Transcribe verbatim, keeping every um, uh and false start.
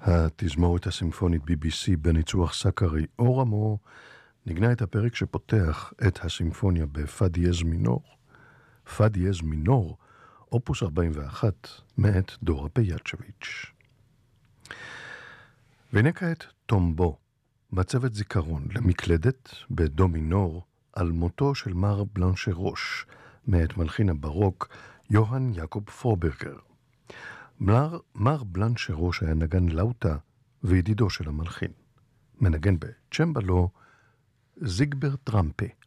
התזמורת הסימפונית בי בי סי בניצוח סאקרי אורמו נגנה את הפרק שפותח את הסימפוניה בפא דיאז מינור, פא דיאז מינור, אופוס ארבעים ואחת, מאת דורה פייאצ'ביץ'. והנה כעת טומבו, מצבת זיכרון למקלדת בדו מינור על מותו של מר בלנשרוש, מאת מלחין הברוק יוהאן יעקב פרוברגר. מר, מר בלנשרוש היה נגן לאוטה וידידו של המלחין. מנגן בצ'מבלו זיגבר טרמפה.